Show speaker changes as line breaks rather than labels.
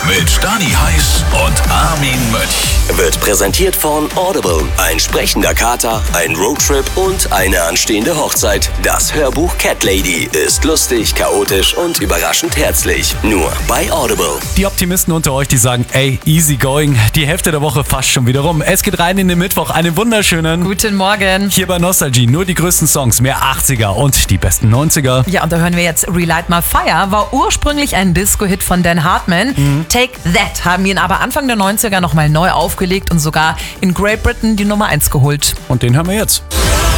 mit Stani Heiß und Armin Mönch.
Wird präsentiert von Audible. Ein sprechender Kater, ein Roadtrip und eine anstehende Hochzeit. Das Hörbuch Cat Lady ist lustig, chaotisch und überraschend herzlich. Nur bei Audible.
Die Optimisten unter euch, die sagen, ey, easy going. Die Hälfte der Woche fast schon wieder rum. Es geht rein in den Mittwoch. Einen wunderschönen
Guten Morgen.
Hier bei Nostalgie. Nur die größten Songs, mehr 80er und die besten 90er.
Ja, und da hören wir jetzt Relight My Fire. War ursprünglich ein Disco-Hit von Dan Hartman. Take That haben ihn aber Anfang der 90er nochmal neu aufgelegt und sogar in Great Britain die Nummer 1 geholt.
Und den hören wir jetzt.